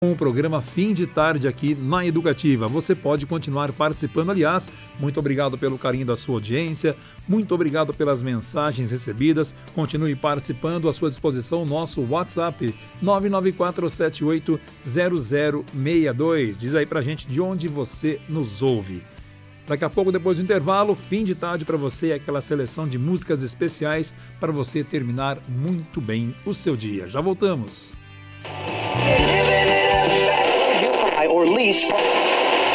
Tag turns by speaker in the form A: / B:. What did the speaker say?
A: com o programa Fim de Tarde aqui na Educativa. Você pode continuar participando. Aliás, muito obrigado pelo carinho da sua audiência, muito obrigado pelas mensagens recebidas. Continue participando, à sua disposição nosso WhatsApp 994780062. Diz aí pra gente de onde você nos ouve. Daqui a pouco, depois do intervalo, Fim de Tarde para você, aquela seleção de músicas especiais para você terminar muito bem o seu dia. Já voltamos.
B: Or lease